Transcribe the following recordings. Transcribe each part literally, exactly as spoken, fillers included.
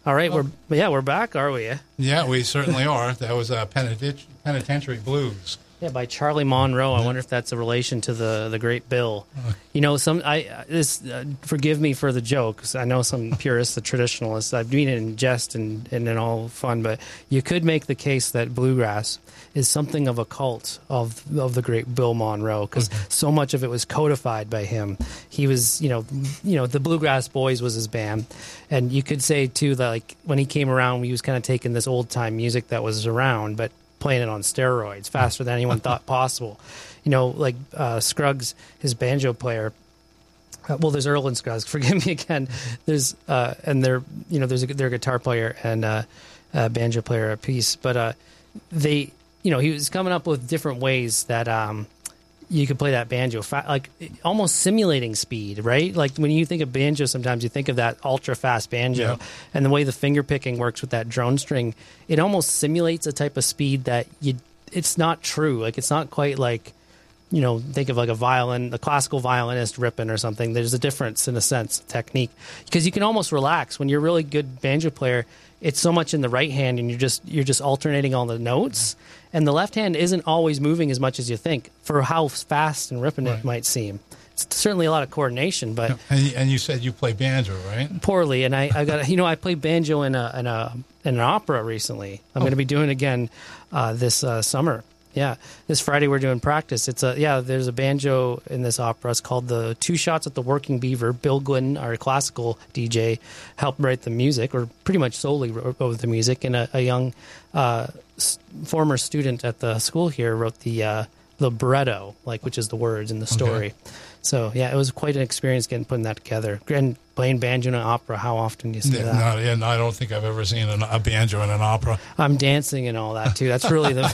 All right, we're yeah, we're back, are we? Yeah, we certainly are. That was uh, Penitentiary, Penitentiary Blues. Yeah, by Charlie Monroe. I wonder if that's a relation to the, the Great Bill. You know, some I this uh, forgive me for the joke, 'cause I know some purists, the traditionalists. I mean it in jest and, and in all fun, but you could make the case that bluegrass is something of a cult of of the Great Bill Monroe, because okay. so much of it was codified by him. He was, you know, you know, the Bluegrass Boys was his band, and you could say too that like when he came around, he was kind of taking this old time music that was around, but playing it on steroids faster than anyone thought possible. You know, like uh, Scruggs, his banjo player. Uh, well, there's Earl and Scruggs. Forgive me again. There's uh, and they're you know there's a their guitar player and uh, a banjo player a piece, but uh, they you know he was coming up with different ways that um, you could play that banjo, fa- like almost simulating speed, right? Like when you think of banjo, sometimes you think of that ultra fast banjo, yeah. and the way the finger picking works with that drone string, it almost simulates a type of speed that you. It's not true. Like it's not quite like, you know, think of like a violin, a classical violinist ripping or something. There's a difference in a sense of technique, because you can almost relax when you're a really good banjo player. It's so much in the right hand, and you're just you're just alternating all the notes, and the left hand isn't always moving as much as you think for how fast and ripping right. it might seem. It's certainly a lot of coordination, but and, and you said you play banjo, right? Poorly, and I, I got you know I played banjo in a in a in an opera recently. I'm oh. going to be doing it again uh, this uh, summer. Yeah, this Friday we're doing practice. It's a yeah. There's a banjo in this opera. It's called the Two Shots at the Working Beaver. Bill Glidden, our classical D J, helped write the music, or pretty much solely wrote the music. And a, a young uh, s- former student at the school here wrote the uh, libretto, like which is the words in the story. Okay. So yeah, it was quite an experience getting putting that together. And playing banjo in an opera, how often do you see yeah, that? No, yeah, no, I don't think I've ever seen an, a banjo in an opera. I'm dancing and all that too. That's really the.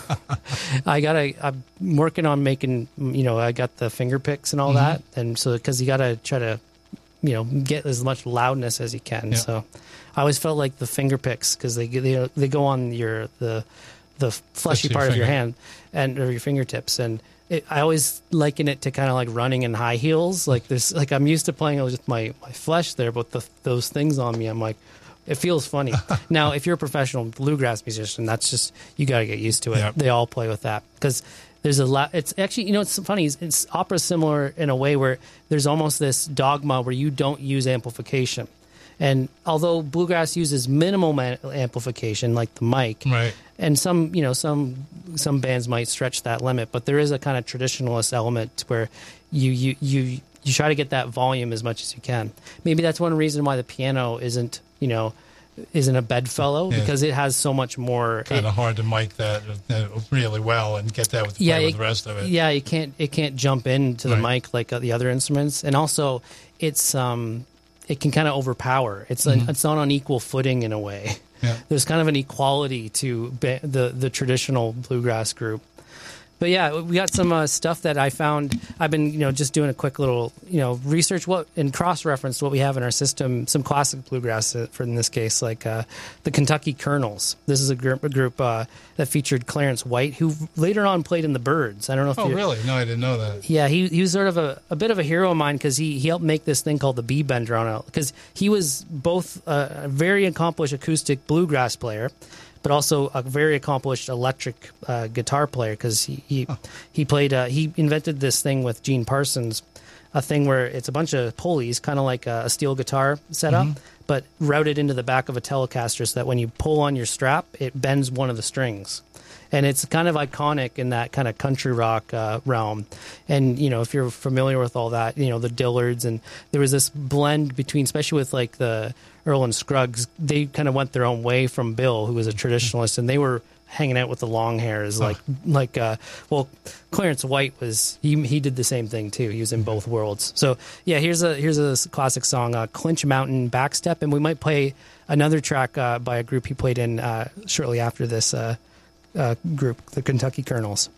I gotta. I'm working on making. You know, I got the finger picks and all mm-hmm. that, and so because you gotta try to, you know, get as much loudness as you can. Yeah. So, I always felt like the finger picks because they they they go on your the the fleshy part of your hand and or your fingertips and. It, I always liken it to kind of like running in high heels. Like this, like I'm used to playing with my, my flesh there, but the, those things on me, I'm like, it feels funny. Now, if you're a professional bluegrass musician, that's just you got to get used to it. Yep. They all play with that because there's a lot. It's actually, you know, it's funny. It's, it's opera similar in a way where there's almost this dogma where you don't use amplification. And although bluegrass uses minimal man- amplification, like the mic, right. and some, you know, some some bands might stretch that limit, but there is a kind of traditionalist element where you you you you try to get that volume as much as you can. Maybe that's one reason why the piano isn't, you know, isn't a bedfellow yeah. because it has so much more. Kind of hard to mic that really well and get that with, yeah, play it, with the rest of it. Yeah, it can't it can't jump into the right. mic like uh, the other instruments, and also it's um. it can kind of overpower. It's mm-hmm. an, it's not on equal footing in a way. Yeah. There's kind of an equality to ba- the the traditional bluegrass group. But yeah, we got some uh, stuff that I found. I've been, you know, just doing a quick little, you know, research what and cross-reference what we have in our system. Some classic bluegrass, uh, for in this case, like uh, the Kentucky Colonels. This is a group, a group uh, that featured Clarence White, who later on played in the Byrds. I don't know if oh you. Oh, really? No, I didn't know that. Yeah, he he was sort of a, a bit of a hero of mine because he, he helped make this thing called the B Bender on it. Because he was both a, a very accomplished acoustic bluegrass player, but also a very accomplished electric uh, guitar player because he he, oh. he played uh, he invented this thing with Gene Parsons, a thing where it's a bunch of pulleys, kind of like a, a steel guitar setup, mm-hmm. but routed into the back of a Telecaster so that when you pull on your strap, it bends one of the strings. And it's kind of iconic in that kind of country rock uh, realm. And, you know, if you're familiar with all that, you know, the Dillards, and there was this blend between, especially with like the Earl and Scruggs, they kind of went their own way from Bill, who was a traditionalist, and they were hanging out with the long hairs. Like, oh. like uh, well, Clarence White was, he he did the same thing too. He was in both worlds. So, yeah, here's a here's a classic song, uh, Clinch Mountain Backstep, and we might play another track uh, by a group he played in uh, shortly after this uh, uh, group, the Kentucky Colonels.